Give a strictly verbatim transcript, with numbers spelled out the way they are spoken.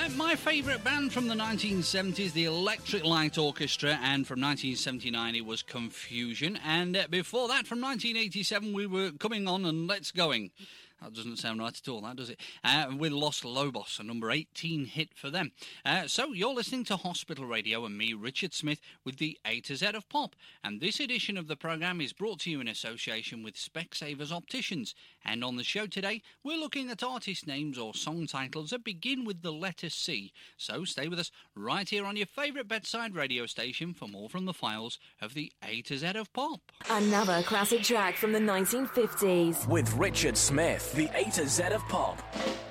Uh, my favourite band from the nineteen seventies, the Electric Light Orchestra, and from nineteen seventy-nine it was Confusion, and uh, before that, from nineteen eighty-seven, we were Coming On and Let's Going. That doesn't sound right at all, that, does it? Uh, with Los Lobos, a number eighteen hit for them. Uh, so you're listening to Hospital Radio and me, Richard Smith, with the A to Z of Pop. And this edition of the programme is brought to you in association with Specsavers Opticians. And on the show today, we're looking at artist names or song titles that begin with the letter C. So stay with us right here on your favourite bedside radio station for more from the files of the A to Z of Pop. Another classic track from the nineteen fifties. With Richard Smith, the A to Z of Pop.